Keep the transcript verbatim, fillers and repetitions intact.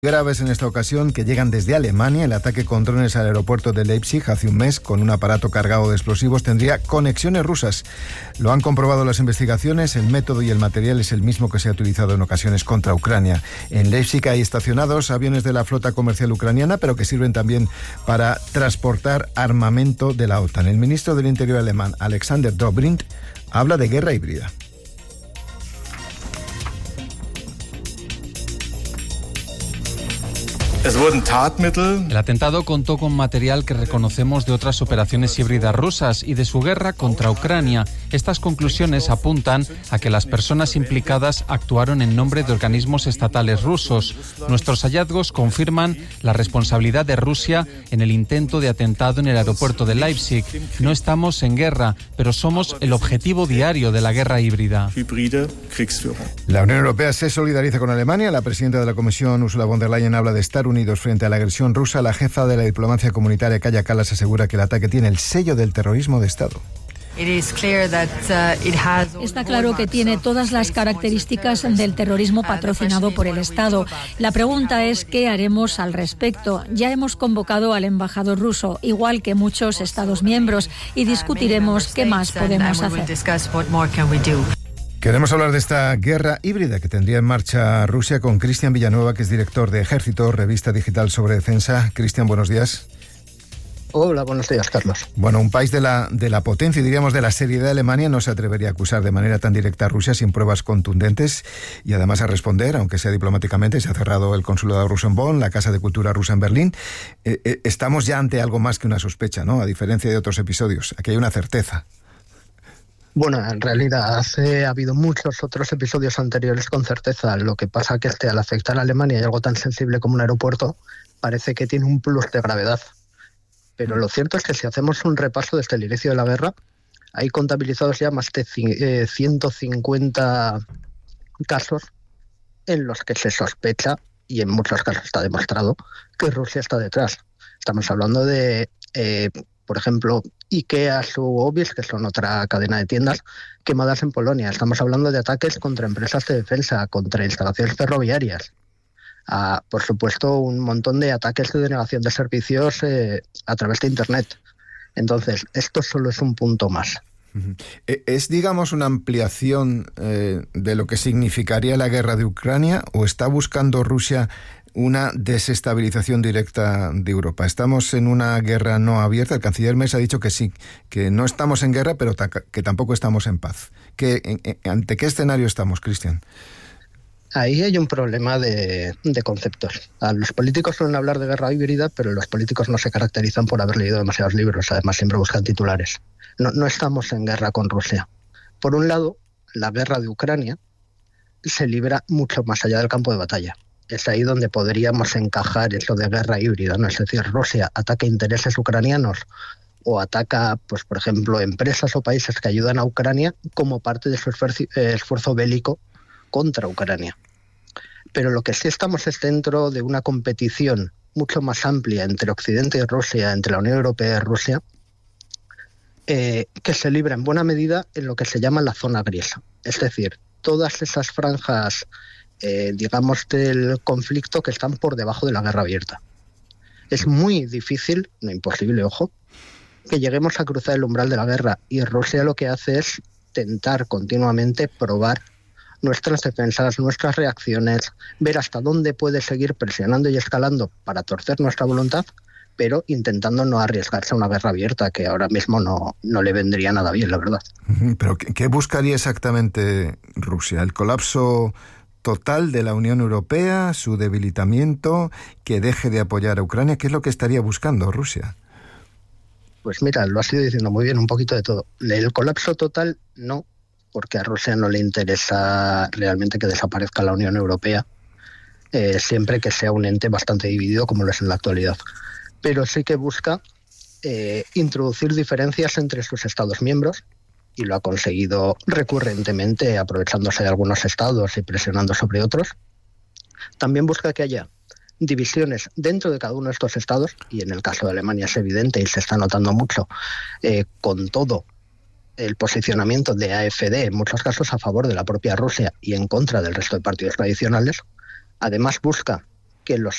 Graves en esta ocasión que llegan desde Alemania. El ataque con drones al aeropuerto de Leipzig hace un mes con un aparato cargado de explosivos tendría conexiones rusas. Lo han comprobado las investigaciones. El método y el material es el mismo que se ha utilizado en ocasiones contra Ucrania. En Leipzig hay estacionados aviones de la flota comercial ucraniana, pero que sirven también para transportar armamento de la OTAN. El ministro del Interior alemán, Alexander Dobrindt, habla de guerra híbrida. El atentado contó con material que reconocemos de otras operaciones híbridas rusas y de su guerra contra Ucrania. Estas conclusiones apuntan a que las personas implicadas actuaron en nombre de organismos estatales rusos. Nuestros hallazgos confirman la responsabilidad de Rusia en el intento de atentado en el aeropuerto de Leipzig. No estamos en guerra, pero somos el objetivo diario de la guerra híbrida. La Unión Europea se solidariza con Alemania. La presidenta de la Comisión, Ursula von der Leyen, habla de estar unidos frente a la agresión rusa. La jefa de la diplomacia comunitaria, Kaja Kallas, asegura que el ataque tiene el sello del terrorismo de Estado. Está claro que tiene todas las características del terrorismo patrocinado por el Estado. La pregunta es ¿qué haremos al respecto? Ya hemos convocado al embajador ruso, igual que muchos Estados miembros, y discutiremos qué más podemos hacer. Queremos hablar de esta guerra híbrida que tendría en marcha Rusia con Cristian Villanueva, que es director de Ejército, revista digital sobre defensa. Cristian, buenos días. Hola, buenos días, Carlos. Bueno, un país de la, de la potencia y diríamos de la seriedad de Alemania no se atrevería a acusar de manera tan directa a Rusia sin pruebas contundentes y además a responder, aunque sea diplomáticamente. Se ha cerrado el consulado ruso en Bonn, la Casa de Cultura rusa en Berlín. Eh, eh, estamos ya ante algo más que una sospecha, ¿no? A diferencia de otros episodios. Aquí hay una certeza. Bueno, en realidad eh, ha habido muchos otros episodios anteriores con certeza. Lo que pasa que este, al afectar a Alemania y algo tan sensible como un aeropuerto, parece que tiene un plus de gravedad. Pero lo cierto es que si hacemos un repaso desde el inicio de la guerra, hay contabilizados ya más de eh, ciento cincuenta casos en los que se sospecha, y en muchos casos está demostrado, que Rusia está detrás. Estamos hablando de, eh, por ejemplo, IKEA, su Obis, que son otra cadena de tiendas, quemadas en Polonia. Estamos hablando de ataques contra empresas de defensa, contra instalaciones ferroviarias. Ah, por supuesto, un montón de ataques de denegación de servicios eh, a través de Internet. Entonces, esto solo es un punto más. ¿Es, digamos, una ampliación eh, de lo que significaría la guerra de Ucrania o está buscando Rusia una desestabilización directa de Europa? ¿Estamos en una guerra no abierta? El canciller Merz ha dicho que sí, que no estamos en guerra, pero ta- que tampoco estamos en paz. ¿Qué, en, en, ¿Ante qué escenario estamos, Cristian? Ahí hay un problema de, de conceptos. Los políticos suelen hablar de guerra híbrida, pero los políticos no se caracterizan por haber leído demasiados libros, además siempre buscan titulares. No, no estamos en guerra con Rusia. Por un lado, la guerra de Ucrania se libra mucho más allá del campo de batalla. Es ahí donde podríamos encajar eso de guerra híbrida, ¿no? Es decir, Rusia ataca intereses ucranianos o ataca, pues por ejemplo, empresas o países que ayudan a Ucrania como parte de su esfuerzo, eh, esfuerzo bélico contra Ucrania. Pero lo que sí estamos es dentro de una competición mucho más amplia entre Occidente y Rusia, entre la Unión Europea y Rusia, eh, que se libra en buena medida en lo que se llama la zona gris. Es decir, todas esas franjas, eh, digamos, del conflicto que están por debajo de la guerra abierta. Es muy difícil, no imposible, ojo, que lleguemos a cruzar el umbral de la guerra, y Rusia lo que hace es tentar continuamente probar nuestras defensas, nuestras reacciones, ver hasta dónde puede seguir presionando y escalando para torcer nuestra voluntad, pero intentando no arriesgarse a una guerra abierta, que ahora mismo no, no le vendría nada bien, la verdad. ¿Pero qué buscaría exactamente Rusia? ¿El colapso total de la Unión Europea, su debilitamiento, que deje de apoyar a Ucrania? ¿Qué es lo que estaría buscando Rusia? Pues mira, lo has ido diciendo muy bien, un poquito de todo. El colapso total no, porque a Rusia no le interesa realmente que desaparezca la Unión Europea, eh, siempre que sea un ente bastante dividido como lo es en la actualidad. Pero sí que busca eh, introducir diferencias entre sus Estados miembros, y lo ha conseguido recurrentemente aprovechándose de algunos estados y presionando sobre otros. También busca que haya divisiones dentro de cada uno de estos estados, y en el caso de Alemania es evidente y se está notando mucho, eh, con todo el posicionamiento de A F D, en muchos casos a favor de la propia Rusia y en contra del resto de partidos tradicionales. Además busca que los